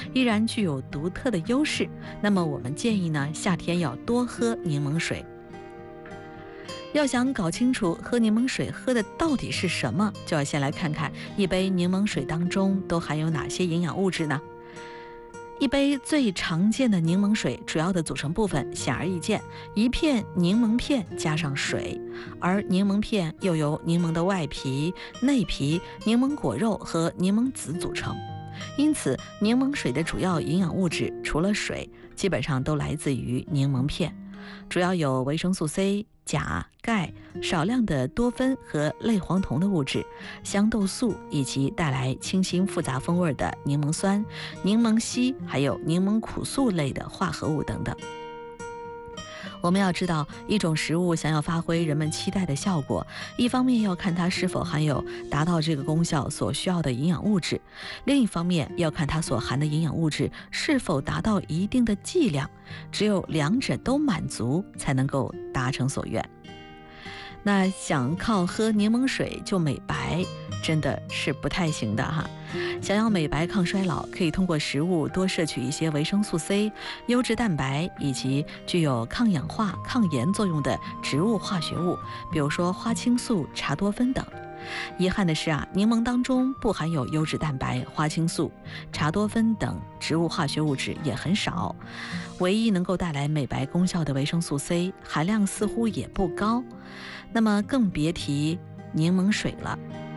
依然具有独特的优势。那么我们建议呢，夏天要多喝柠檬水。要想搞清楚喝柠檬水喝的到底是什么，就要先来看看一杯柠檬水当中都含有哪些营养物质呢？一杯最常见的柠檬水主要的组成部分显而易见，一片柠檬片加上水，而柠檬片又由柠檬的外皮、内皮、柠檬果肉和柠檬籽组成。因此，柠檬水的主要营养物质除了水，基本上都来自于柠檬片，主要有维生素 C、钾、钙、少量的多酚和类黄酮的物质、香豆素，以及带来清新复杂风味的柠檬酸、柠檬烯，还有柠檬苦素类的化合物等等。我们要知道，一种食物想要发挥人们期待的效果，一方面要看它是否含有达到这个功效所需要的营养物质，另一方面要看它所含的营养物质是否达到一定的剂量，只有两者都满足，才能够达成所愿。那想靠喝柠檬水就美白，真的是不太行的哈。想要美白抗衰老，可以通过食物多摄取一些维生素 C、优质蛋白以及具有抗氧化、抗炎作用的植物化学物，比如说花青素、茶多酚等。遗憾的是柠檬当中不含有优质蛋白、花青素、茶多酚等植物化学物质也很少，唯一能够带来美白功效的维生素 C 含量似乎也不高，那么更别提柠檬水了。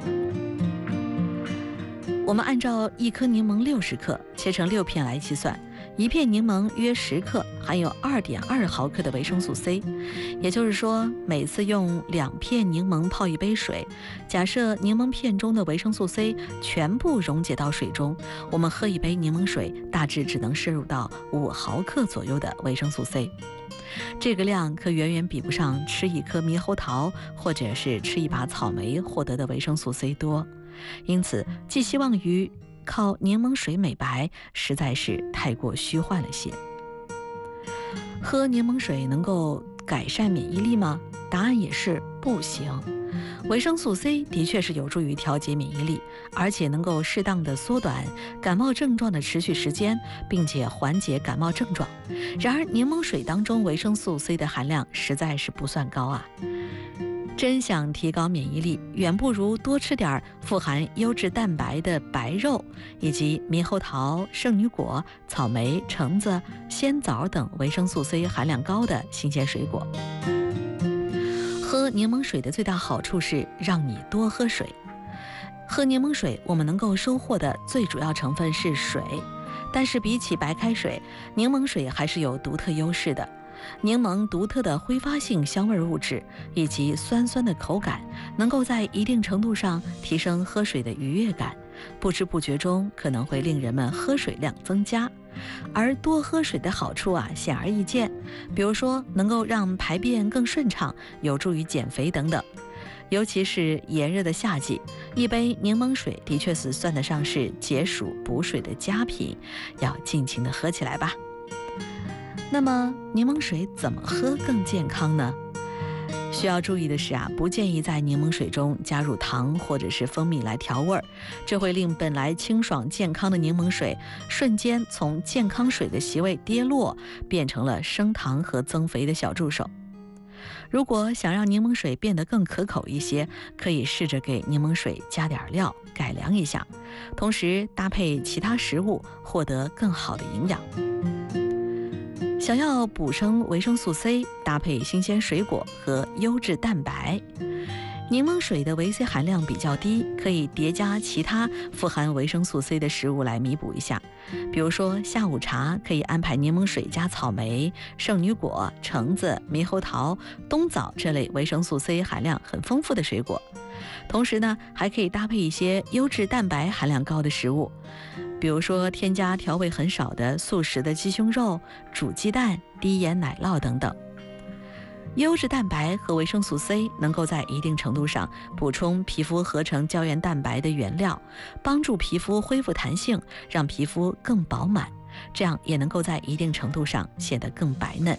我们按照一颗柠檬60克切成6片来计算，一片柠檬约10克，含有2.2毫克的维生素 C。也就是说，每次用2片柠檬泡一杯水，假设柠檬片中的维生素 C 全部溶解到水中，我们喝一杯柠檬水大致只能摄入到5毫克左右的维生素 C。这个量可远远比不上吃一颗猕猴桃或者是吃一把草莓获得的维生素 C 多。因此，寄希望于靠柠檬水美白实在是太过虚幻了些。喝柠檬水能够改善免疫力吗？答案也是不行。维生素 C 的确是有助于调节免疫力，而且能够适当的缩短感冒症状的持续时间，并且缓解感冒症状。然而，柠檬水当中维生素 C 的含量实在是不算高真想提高免疫力，远不如多吃点富含优质蛋白的白肉，以及猕猴桃、圣女果、草莓、橙子、鲜枣等维生素 C 含量高的新鲜水果。喝柠檬水的最大好处是让你多喝水。喝柠檬水，我们能够收获的最主要成分是水，但是比起白开水，柠檬水还是有独特优势的。柠檬独特的挥发性香味物质以及酸酸的口感，能够在一定程度上提升喝水的愉悦感，不知不觉中可能会令人们喝水量增加。而多喝水的好处显而易见，比如说能够让排便更顺畅，有助于减肥等等。尤其是炎热的夏季，一杯柠檬水的确是算得上是解暑补水的佳品，要尽情的喝起来吧。那么柠檬水怎么喝更健康呢？需要注意的是不建议在柠檬水中加入糖或者是蜂蜜来调味儿，这会令本来清爽健康的柠檬水瞬间从健康水的席位跌落，变成了升糖和增肥的小助手。如果想让柠檬水变得更可口一些，可以试着给柠檬水加点料，改良一下，同时搭配其他食物，获得更好的营养。想要补充维生素 C， 搭配新鲜水果和优质蛋白。柠檬水的维 C 含量比较低，可以叠加其他富含维生素 C 的食物来弥补一下。比如说下午茶可以安排柠檬水加草莓、圣女果、橙子、猕猴桃、冬枣这类维生素 C 含量很丰富的水果。同时呢，还可以搭配一些优质蛋白含量高的食物，比如说添加调味很少的素食的鸡胸肉、煮鸡蛋、低盐奶酪等等。优质蛋白和维生素 C 能够在一定程度上补充皮肤合成胶原蛋白的原料，帮助皮肤恢复弹性，让皮肤更饱满，这样也能够在一定程度上显得更白嫩。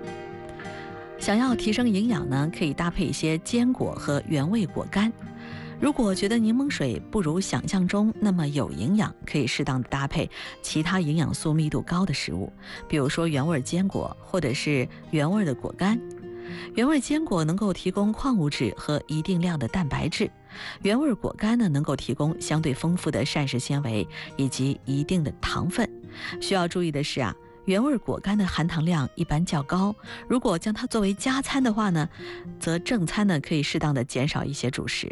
想要提升营养呢，可以搭配一些坚果和原味果干。 如果觉得柠檬水不如想象中那么有营养，可以适当的搭配其他营养素密度高的食物，比如说原味坚果或者是原味的果干。原味坚果能够提供矿物质和一定量的蛋白质，原味果干呢能够提供相对丰富的膳食纤维以及一定的糖分。需要注意的是原味果干的含糖量一般较高，如果将它作为加餐的话呢，则正餐呢可以适当的减少一些主食。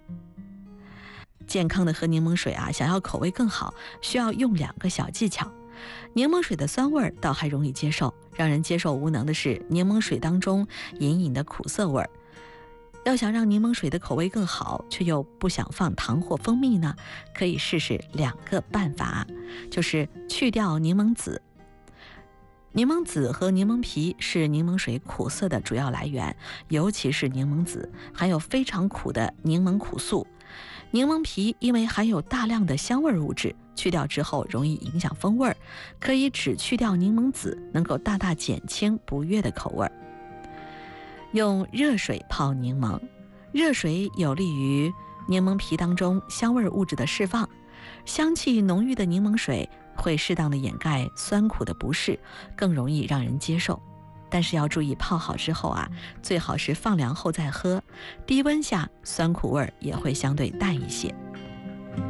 健康的喝柠檬水想要口味更好，需要用2个小技巧。柠檬水的酸味倒还容易接受，让人接受无能的是柠檬水当中隐隐的苦涩味。要想让柠檬水的口味更好，却又不想放糖或蜂蜜呢，可以试试2个办法，就是去掉柠檬籽。柠檬籽和柠檬皮是柠檬水苦涩的主要来源，尤其是柠檬籽含有非常苦的柠檬苦素。柠檬皮因为含有大量的香味物质，去掉之后容易影响风味，可以只去掉柠檬籽，能够大大减轻不悦的口味。用热水泡柠檬，热水有利于柠檬皮当中香味物质的释放，香气浓郁的柠檬水会适当的掩盖酸苦的不适，更容易让人接受。但是要注意泡好之后最好是放凉后再喝，低温下酸苦味也会相对淡一些。